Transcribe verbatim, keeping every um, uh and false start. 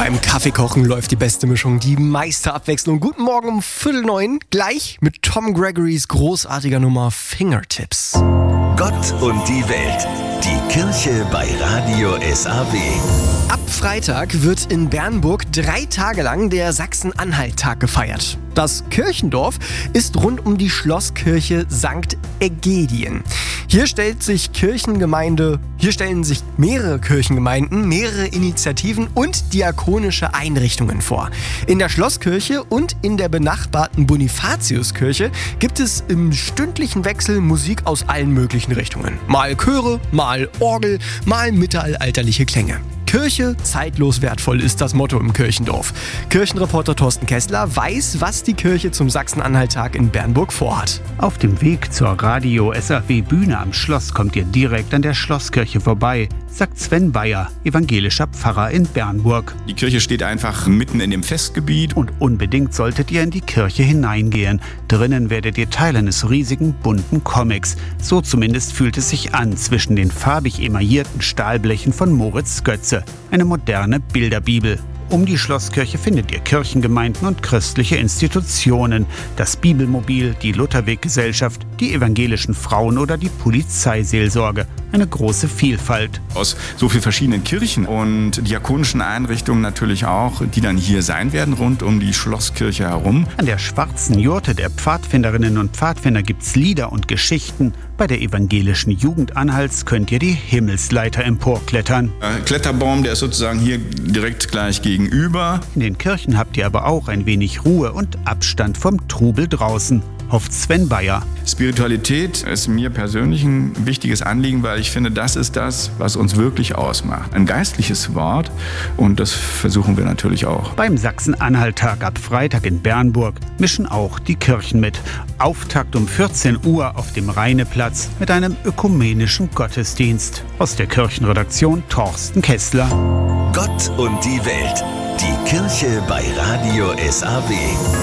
Beim Kaffeekochen läuft die beste Mischung, die meiste Abwechslung. Guten Morgen um Viertel neun, gleich mit Tom Gregorys großartiger Nummer Fingertips. Gott und die Welt, die Kirche bei Radio S A W. Ab Freitag wird in Bernburg drei Tage lang der Sachsen-Anhalt-Tag gefeiert. Das Kirchendorf ist rund um die Schlosskirche Sankt Ägidien. Hier stellt sich Kirchengemeinde, hier stellen sich mehrere Kirchengemeinden, mehrere Initiativen und diakonische Einrichtungen vor. In der Schlosskirche und in der benachbarten Bonifatiuskirche gibt es im stündlichen Wechsel Musik aus allen möglichen Richtungen. Mal Chöre, mal Orgel, mal mittelalterliche Klänge. Kirche zeitlos wertvoll ist das Motto im Kirchendorf. Kirchenreporter Thorsten Kessler weiß, was die Kirche zum Sachsen-Anhalt-Tag in Bernburg vorhat. Auf dem Weg zur Radio S A W Bühne am Schloss kommt ihr direkt an der Schlosskirche vorbei, sagt Sven Bayer, evangelischer Pfarrer in Bernburg. Die Kirche steht einfach mitten in dem Festgebiet. Und unbedingt solltet ihr in die Kirche hineingehen. Drinnen werdet ihr Teil eines riesigen bunten Comics. So zumindest fühlt es sich an zwischen den farbig emaillierten Stahlblechen von Moritz Götze. Eine moderne Bilderbibel. Um die Schlosskirche findet ihr Kirchengemeinden und christliche Institutionen, das Bibelmobil, die Lutherweggesellschaft, die evangelischen Frauen oder die Polizeiseelsorge. Eine große Vielfalt. Aus so vielen verschiedenen Kirchen und diakonischen Einrichtungen natürlich auch, die dann hier sein werden, rund um die Schlosskirche herum. An der schwarzen Jurte der Pfadfinderinnen und Pfadfinder gibt's Lieder und Geschichten. Bei der evangelischen Jugend Anhalts könnt ihr die Himmelsleiter emporklettern. Der Kletterbaum, der ist sozusagen hier direkt gleich gegenüber. In den Kirchen habt ihr aber auch ein wenig Ruhe und Abstand vom Trubel draußen, hofft Sven Bayer. Spiritualität ist mir persönlich ein wichtiges Anliegen, weil ich finde, das ist das, was uns wirklich ausmacht. Ein geistliches Wort, und das versuchen wir natürlich auch. Beim Sachsen-Anhalt-Tag ab Freitag in Bernburg mischen auch die Kirchen mit. Auftakt um vierzehn Uhr auf dem Rheineplatz mit einem ökumenischen Gottesdienst. Aus der Kirchenredaktion Thorsten Kessler. Gott und die Welt, die Kirche bei Radio S A W.